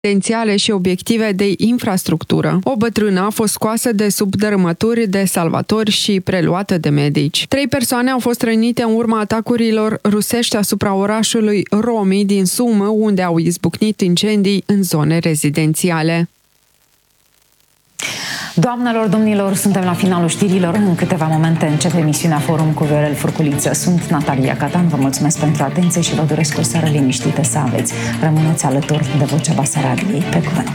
rezidențiale și obiective de infrastructură. O bătrână a fost scoasă de sub dărâmături de salvatori și preluată de medici. 3 persoane au fost rănite în urma atacurilor rusești asupra orașului Romi din Sumă, unde au izbucnit incendii în zone rezidențiale. Doamnelor, domnilor, suntem la finalul știrilor. În câteva momente începe emisiunea Forum cu Viorel Furculiță. Sunt Natalia Catan, vă mulțumesc pentru atenție și vă doresc o seară liniștită să aveți. Rămâneți alături de Vocea Basarabiei. Pe curând!